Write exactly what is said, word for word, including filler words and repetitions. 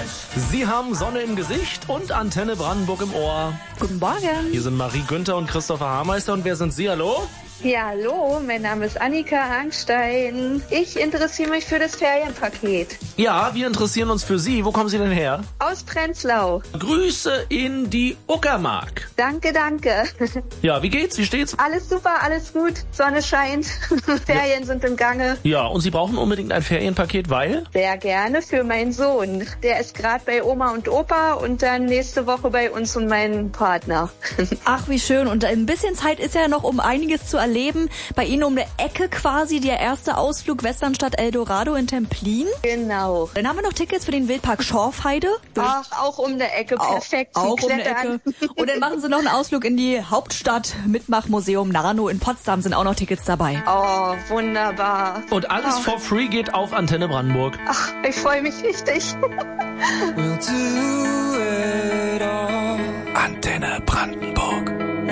Sie haben Sonne im Gesicht und Antenne Brandenburg im Ohr. Guten Morgen. Hier sind Marie Günther und Christopher Haarmeister. Und wer sind Sie? Hallo? Ja, hallo, mein Name ist Annika Arnstein. Ich interessiere mich für das Ferienpaket. Ja, wir interessieren uns für Sie. Wo kommen Sie denn her? Aus Prenzlau. Grüße in die Uckermark. Danke, danke. Ja, wie geht's? Wie steht's? Alles super, alles gut. Sonne scheint. Ferien ja. sind im Gange. Ja, und Sie brauchen unbedingt ein Ferienpaket, weil? Sehr gerne für meinen Sohn. Der ist gerade bei Oma und Opa und dann nächste Woche bei uns und meinem Partner. Ach, wie schön. Und ein bisschen Zeit ist ja noch, um einiges zu erleben. Bei Ihnen um der Ecke quasi der erste Ausflug Westernstadt Eldorado in Templin. Genau. Dann haben wir noch Tickets für den Wildpark Schorfheide. Ach, auch um der Ecke. Perfekt. Auch, auch um der Ecke. Und dann machen Sie noch einen Ausflug in die Hauptstadt. Mitmachmuseum Narno in Potsdam sind auch noch Tickets dabei. Oh, wunderbar. Und alles oh. for free geht auf Antenne Brandenburg. Ach, ich freue mich richtig. Antenne Brandenburg.